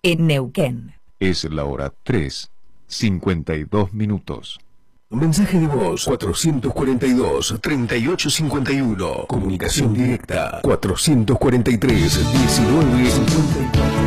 en Neuquén. Es la hora 3:52. Mensaje de voz 442-3851. Comunicación directa 443-1952.